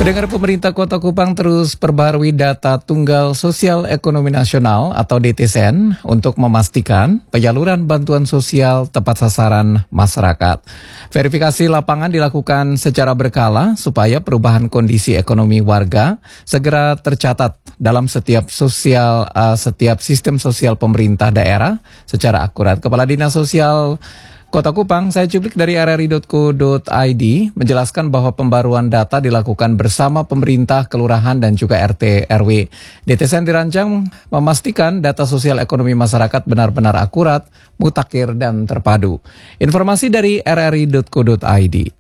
Pendengar, pemerintah Kota Kupang terus perbarui data Tunggal Sosial Ekonomi Nasional atau DTSN untuk memastikan penyaluran bantuan sosial tepat sasaran masyarakat. Verifikasi lapangan dilakukan secara berkala supaya perubahan kondisi ekonomi warga segera tercatat dalam setiap sistem sosial pemerintah daerah secara akurat. Kepala Dinas Sosial Kota Kupang, saya cuplik dari rri.co.id, menjelaskan bahwa pembaruan data dilakukan bersama pemerintah, kelurahan, dan juga RT RW. DTSN dirancang memastikan data sosial ekonomi masyarakat benar-benar akurat, mutakhir, dan terpadu. Informasi dari rri.co.id.